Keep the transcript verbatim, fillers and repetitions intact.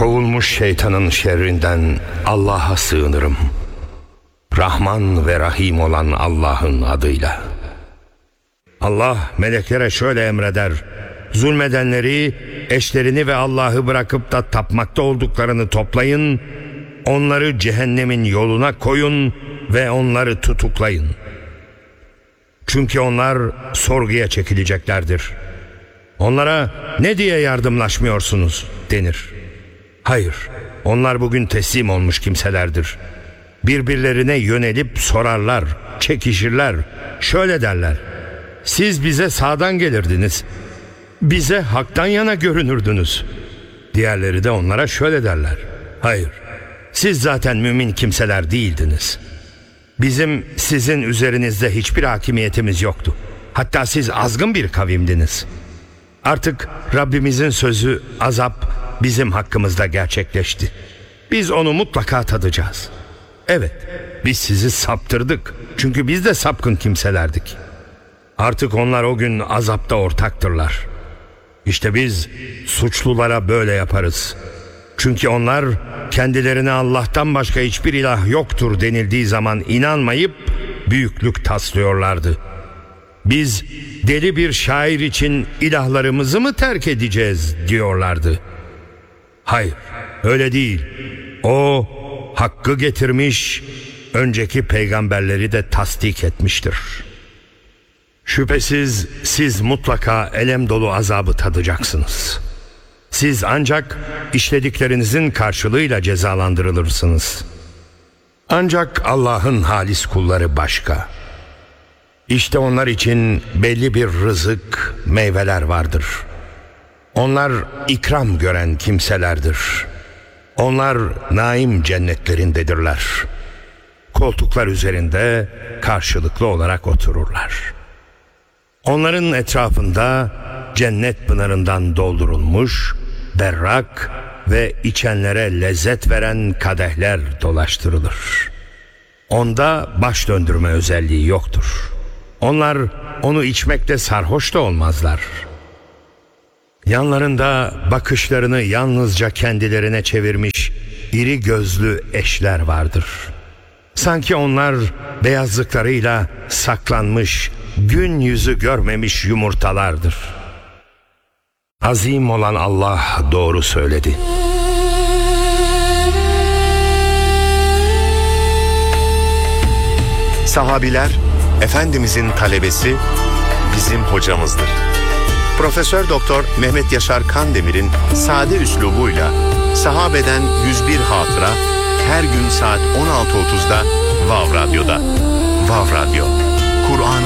Kovulmuş şeytanın şerrinden Allah'a sığınırım. Rahman ve Rahim olan Allah'ın adıyla. Allah meleklere şöyle emreder: zulmedenleri, eşlerini ve Allah'ı bırakıp da tapmakta olduklarını toplayın, onları cehennemin yoluna koyun ve onları tutuklayın. Çünkü onlar sorguya çekileceklerdir. Onlara ne diye yardımlaşmıyorsunuz denir. Hayır, onlar bugün teslim olmuş kimselerdir. Birbirlerine yönelip sorarlar, çekişirler, şöyle derler: siz bize sağdan gelirdiniz, bize haktan yana görünürdünüz. Diğerleri de onlara şöyle derler: hayır, siz zaten mümin kimseler değildiniz. Bizim sizin üzerinizde hiçbir hakimiyetimiz yoktu. Hatta siz azgın bir kavimdiniz. Artık Rabbimizin sözü, azap bizim hakkımızda gerçekleşti. Biz onu mutlaka tadacağız. Evet, biz sizi saptırdık. Çünkü biz de sapkın kimselerdik. Artık onlar o gün azapta ortaktırlar. İşte biz suçlulara böyle yaparız. Çünkü onlar kendilerine Allah'tan başka hiçbir ilah yoktur denildiği zaman inanmayıp büyüklük taslıyorlardı. Biz deli bir şair için ilahlarımızı mı terk edeceğiz diyorlardı. Hayır, öyle değil. O hakkı getirmiş, önceki peygamberleri de tasdik etmiştir. Şüphesiz siz mutlaka elem dolu azabı tadacaksınız. Siz ancak işlediklerinizin karşılığıyla cezalandırılırsınız. Ancak Allah'ın halis kulları başka. İşte onlar için belli bir rızık, meyveler vardır. Onlar ikram gören kimselerdir. Onlar naim cennetlerindedirler. Koltuklar üzerinde karşılıklı olarak otururlar. Onların etrafında cennet pınarından doldurulmuş, berrak ve içenlere lezzet veren kadehler dolaştırılır. Onda baş döndürme özelliği yoktur. Onlar onu içmekte sarhoş da olmazlar. Yanlarında bakışlarını yalnızca kendilerine çevirmiş iri gözlü eşler vardır. Sanki onlar beyazlıklarıyla saklanmış, gün yüzü görmemiş yumurtalardır. Azim olan Allah doğru söyledi. Sahabiler, Efendimizin talebesi, bizim hocamızdır. Profesör Doktor Mehmet Yaşar Kandemir'in sade üslubuyla sahabeden yüz bir hatıra her gün saat on altı otuzda Vav Radyo'da. Vav Radyo, Kur'an